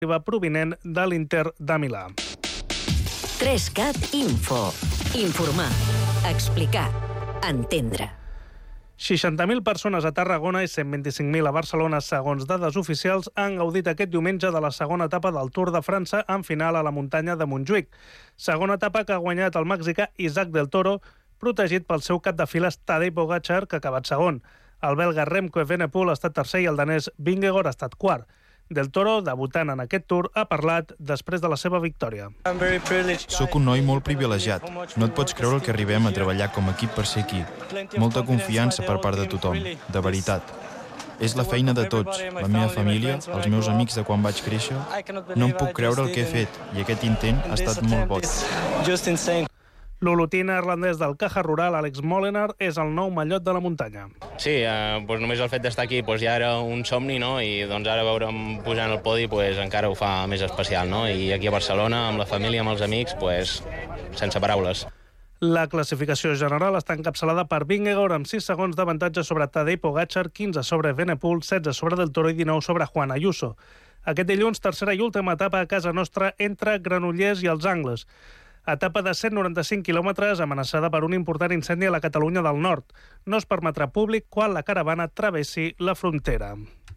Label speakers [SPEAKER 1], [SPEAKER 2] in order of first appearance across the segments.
[SPEAKER 1] provinent de l'Inter de Milà.
[SPEAKER 2] 3CAT Info. Informar, explicar, entendre.
[SPEAKER 1] 60.000 persones a Tarragona i 125.000 a Barcelona, segons dades oficials, han gaudit aquest diumenge de la segona etapa del Tour de França en final a la muntanya de Montjuïc. Segona etapa que ha guanyat el mexicà Isaac del Toro, protegit pel seu cap de files Tadej Pogačar, que ha acabat segon. El belga Remco Evenepoel ha estat tercer i el danès Vingegaard ha estat quart. Del Toro, debutant en aquest Tour, ha parlat després de la seva victòria.
[SPEAKER 3] Soc un noi molt privilegiat. No et pots creure el que arribem a treballar com a equip per ser aquí. Molta confiança per part de tothom, de veritat. És la feina de tots, la meva família, els meus amics de quan vaig créixer. No em puc creure el que he fet, i aquest intent ha estat molt bo.
[SPEAKER 1] L'olotí neerlandès del Caja Rural, Alex Molenaar, és el nou mallot de la muntanya.
[SPEAKER 4] Sí, només el fet d'estar aquí ja era un somni, no? I ara veure'm pujant al podi encara ho fa més especial, no? I aquí a Barcelona, amb la família, amb els amics, sense paraules.
[SPEAKER 1] La classificació general està encapçalada per Vingegaard amb 6 segons d'avantatge sobre Tadej Pogačar, 15 sobre Evenepoel, 16 sobre Del Toro i 19 sobre Juan Ayuso. Aquest dilluns, tercera i última etapa a casa nostra entre Granollers i els Angles. Etapa de 195 quilòmetres amenaçada per un important incendi a la Catalunya del Nord. No es permetrà públic quan la caravana travessi la frontera.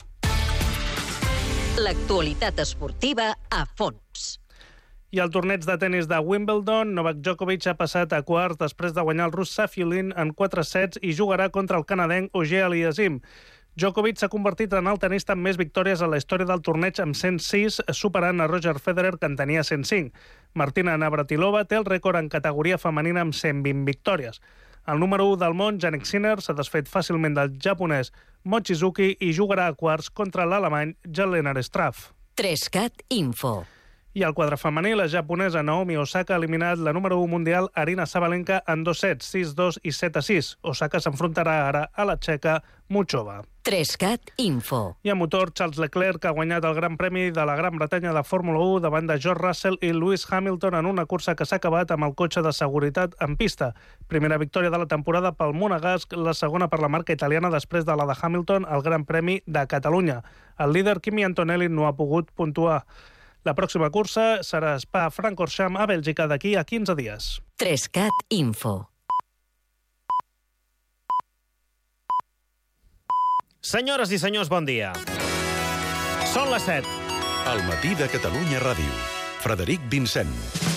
[SPEAKER 2] L'actualitat esportiva a fons.
[SPEAKER 1] I al torneig de tennis de Wimbledon, Novak Djokovic ha passat a quarts després de guanyar el rus Safiullin en 4 sets i jugarà contra el canadenc Auger Aliassime. Djokovic s'ha convertit en el tenista amb més victòries en la història del torneig amb 106, superant a Roger Federer, que en tenia 105. Martina Navratilova té el rècord en categoria femenina amb 120 victòries. El número 1 del món, Jannik Sinner, s'ha desfet fàcilment del japonès Mochizuki i jugarà a quarts contra l'alemany Jan-Lennard Struff.
[SPEAKER 2] 3CAT Info.
[SPEAKER 1] I al quadre femení, la japonesa Naomi Osaka ha eliminat la número 1 mundial Aryna Sabalenka en 2 sets, 6-2 i 7-6. Osaka s'enfrontarà ara a la txeca Muchova.
[SPEAKER 2] 3CAT Info.
[SPEAKER 1] I a motor, Charles Leclerc ha guanyat el Gran Premi de la Gran Bretanya de Fórmula 1 davant de George Russell i Lewis Hamilton en una cursa que s'ha acabat amb el cotxe de seguretat en pista. Primera victòria de la temporada pel monegasc, la segona per la marca italiana després de la de Hamilton al Gran Premi de Catalunya. El líder Kimi Antonelli no ha pogut puntuar. La pròxima cursa serà Spa-Francorchamps a Bèlgica d'aquí a 15 dies.
[SPEAKER 2] 3CAT Info.
[SPEAKER 5] Senyores i senyors, bon dia. Són les 7.
[SPEAKER 6] Al matí de Catalunya Ràdio. Frederic Vincent.